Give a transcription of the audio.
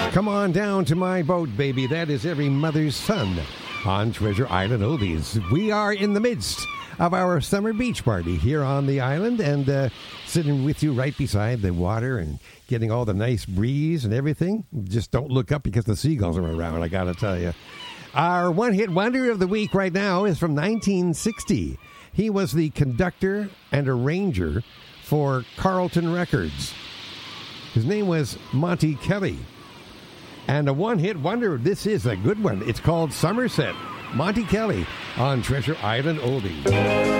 Come on down to my boat, baby. That is every mother's son on Treasure Island Oldies. We are in the midst of our summer beach party here on the island, and sitting with you right beside the water and getting all the nice breeze and everything. Just don't look up because the seagulls are around, I gotta tell you. Our one-hit wonder of the week right now is from 1960. He was the conductor and arranger for Carlton Records. His name was Monty Kelly. And a one-hit wonder, this is a good one. It's called Somerset. Monty Kelly on Treasure Island Oldies.